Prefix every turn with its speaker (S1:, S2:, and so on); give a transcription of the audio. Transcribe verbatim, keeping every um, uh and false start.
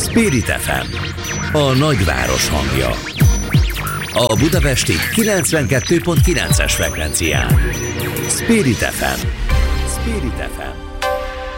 S1: Spirit ef em, a nagyváros hangja. A budapesti kilencvenkettő pont kilences frekvencián. Spirit ef em. Spirit ef em.